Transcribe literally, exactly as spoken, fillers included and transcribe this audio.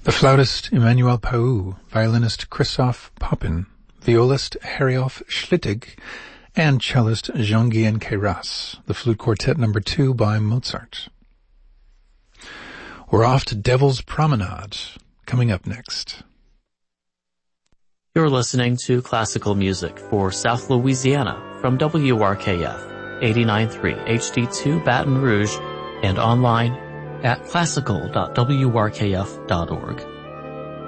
The flautist Emmanuel Pau, violinist Christoph Poppin, violist Heriolf Schlittig, and cellist Jean-Guyen Queyras, the Flute Quartet number two by Mozart. We're off to Devil's Promenade, coming up next. You're listening to classical music for South Louisiana from W R K F, eighty-nine point three H D two Baton Rouge, and online at classical dot w r k f dot org.